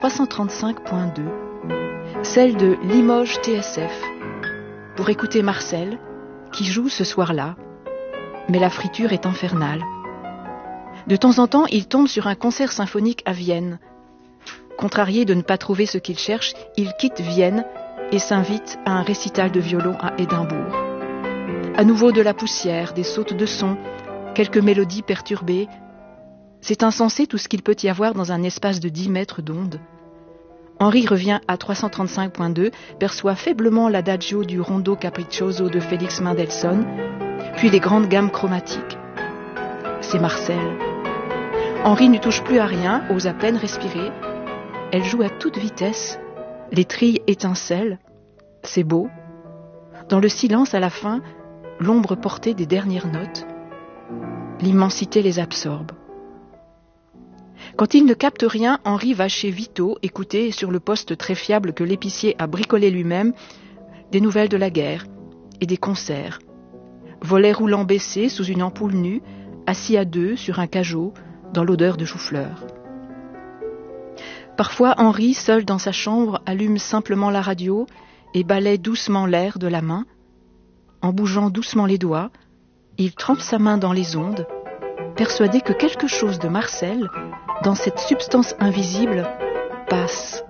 335.2, celle de Limoges TSF, pour écouter Marcel, qui joue ce soir-là, mais la friture est infernale. De temps en temps, il tombe sur un concert symphonique à Vienne. Contrarié de ne pas trouver ce qu'il cherche, il quitte Vienne et s'invite à un récital de violon à Édimbourg. À nouveau de la poussière, des sautes de son, quelques mélodies perturbées. C'est insensé tout ce qu'il peut y avoir dans un espace de 10 mètres d'onde. Henri revient à 335.2, perçoit faiblement l'adagio du rondo capriccioso de Félix Mendelssohn, puis les grandes gammes chromatiques. C'est Marcel. Henri ne touche plus à rien, ose à peine respirer. Elle joue à toute vitesse. Les trilles étincellent. C'est beau. Dans le silence, à la fin, l'ombre portée des dernières notes. L'immensité les absorbe. Quand il ne capte rien, Henri va chez Vito écouter sur le poste très fiable que l'épicier a bricolé lui-même des nouvelles de la guerre et des concerts. Volet roulant baissé sous une ampoule nue, assis à deux sur un cajot dans l'odeur de chou-fleur. Parfois, Henri, seul dans sa chambre, allume simplement la radio et balaie doucement l'air de la main. En bougeant doucement les doigts, il trempe sa main dans les ondes, persuadé que quelque chose de Marcel, dans cette substance invisible, passe.